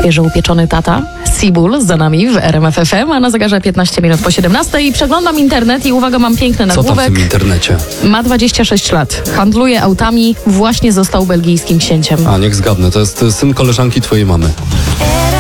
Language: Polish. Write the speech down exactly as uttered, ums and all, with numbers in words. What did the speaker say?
świeżo upieczony tata. Sibul za nami w R M F F M, a na zegarze piętnaście minut po siedemnastej. I przeglądam internet i uwaga, mam piękny Co tam w nagłówek. tym internecie? Ma dwadzieścia sześć lat. Handluje autami. Właśnie został belgijskim księciem. A, niech zgadnę, to jest syn koleżanki twojej mamy.